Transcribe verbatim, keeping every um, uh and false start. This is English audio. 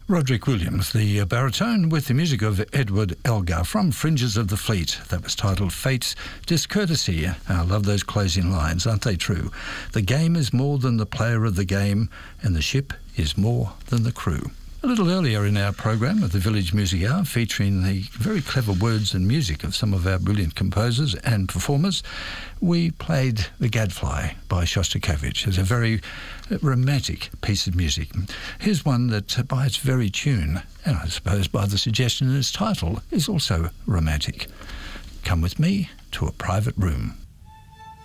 Roderick Williams, the baritone, with the music of Edward Elgar from Fringes of the Fleet. That was titled Fate's Discourtesy. I love those closing lines, aren't they true? The game is more than the player of the game, and the ship is more than the crew. A little earlier in our program at the Village Music Hour, featuring the very clever words and music of some of our brilliant composers and performers, we played The Gadfly by Shostakovich. It's a very romantic piece of music. Here's one that, by its very tune, and I suppose by the suggestion in its title, is also romantic. Come with me to a private room.